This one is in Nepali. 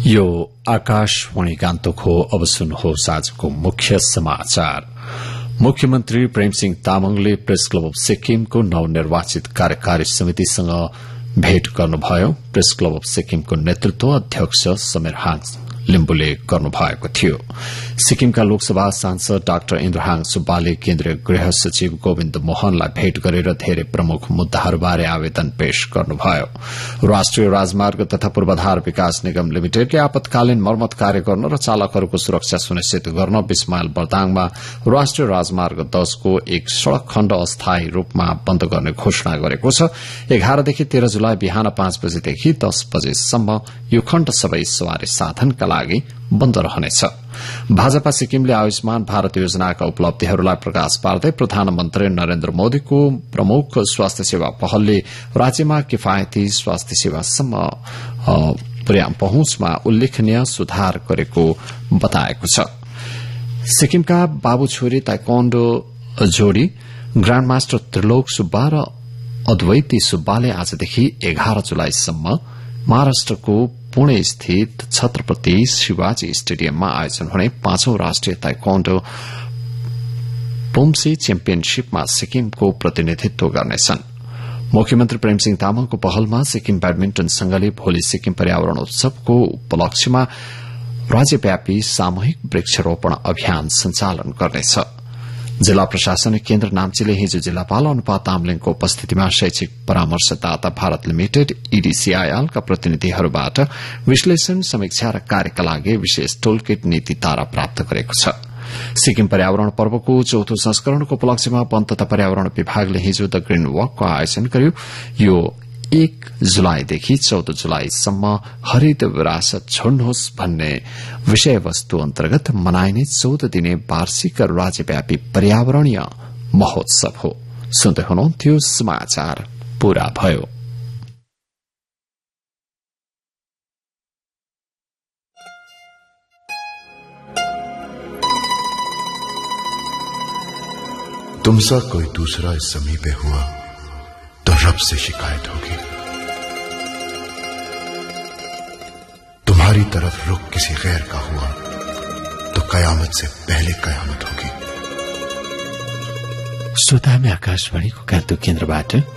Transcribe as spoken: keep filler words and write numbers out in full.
यो आकाशवाणी गान्तोक हो। अब सुन्नुहोस् आजको मुख्य समाचार। मुख्यमन्त्री प्रेमसिंह तामाङले प्रेस क्लब अफ सिक्किमको नवनिर्वाचित कार्यकारी समितिसँग भेट गर्नुभयो। प्रेस क्लब अफ सिक्किमको नेतृत्व अध्यक्ष समीर हाङ लिम्बुले गर्नुभएको थियो। सिक्किमका लोकसभा सांसद डाक्टर इन्द्रहाङ सुब्बाले केन्द्रीय गृह सचिव गोविन्द मोहनलाई भेट गरेर धेरै प्रमुख मुद्दाहरूबारे आवेदन पेश गर्नुभयो। राष्ट्रिय राजमार्ग तथा पूर्वाधार विकास निगम लिमिटेडले आपतकालीन मर्मत कार्य गर्न र चालकहरूको सुरक्षा सुनिश्चित गर्न बीस माइल बर्दाङमा राष्ट्रिय राजमार्ग दशको एक सड़क खण्ड अस्थायी रूपमा बन्द गर्ने घोषणा गरेको छ। एघारदेखि तेह्र जुलाई बिहान पाँच बजेदेखि दस बजेसम्म यो खण्ड सबै सवारी साधनका लागि बन्द रहनेछ। भाजपा सिक्किमले आयुष्मान भारत योजनाका उपलब्धिहरूलाई प्रकाश पार्दै प्रधानमन्त्री नरेन्द्र मोदीको प्रमुख स्वास्थ्य सेवा पहलले राज्यमा किफायती स्वास्थ्य सेवासम्म पहुँचमा उल्लेखनीय सुधार गरेको बताएको छ। सिक्किमका बाबु छोरी ताइक्वान्डो जोड़ी ग्राण्ड मास्टर त्रिलोक सुब्बा र अद्वैती सुब्बाले आजदेखि एघार जुलाईसम्म महाराष्ट्रको पुणे स्थित छत्रपति शिवाजी स्टेडियममा आयोजन हुने पाँचौं राष्ट्रिय ताइक्वान्डो पुम्से च्याम्पियनशीपमा सिक्किमको प्रतिनिधित्व गर्नेछन्। मुख्यमन्त्री प्रेमसिंह तामाङको पहलमा सिक्किम ब्याडमिन्टन संघले भोलि सिक्किम पर्यावरण उत्सवको उपलक्ष्यमा राज्यव्यापी सामूहिक वृक्षारोपण अभियान सञ्चालन गर्नेछ। जिल्ला प्रशासनिक केन्द्र नाम्चीले हिजो जिल्लापाल अनुपा तामलिङको उपस्थितिमा शैक्षिक परामर्शदाता भारत लिमिटेड ईडीसीआईएलका प्रतिनिधिहरूबाट विश्लेषण समीक्षा र कार्यका लागि विशेष टोलकिट नीति तारा प्राप्त गरेको छ। सिक्किम पर्यावरण पर्वको चौथो संस्करणको उपलक्ष्यमा वन तथा पर्यावरण विभागले हिजो द ग्रीन वकको आयोजन गर्यो। यो एक जुलाईदेखि चौध जुलाईसम्म हरित विरासत छोड्नुहोस् भन्ने विषयवस्तु अन्तर्गत मनाइने चौध दिने वार्षिक राज्यव्यापी पर्यावरणीय महोत्सव हो। सुन्दै हुनुहुन्थ्यो समाचार पूरा भयो। तुमसा कोई दूसरा इस ज़मीं पे हुआ तो रब से शिकायत होगी। तुम्हारी तरफ रुख किसी गैर का हुआ तो कयामत से पहले कयामत होगी। श्रोता में आकाशवाणीको गान्तोक केन्द्रबाट